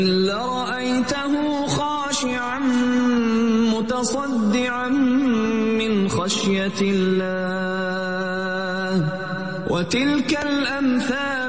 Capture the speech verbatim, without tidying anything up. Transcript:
لرأيته خاشعا متصدعا من خشية الله وتلك الأمثال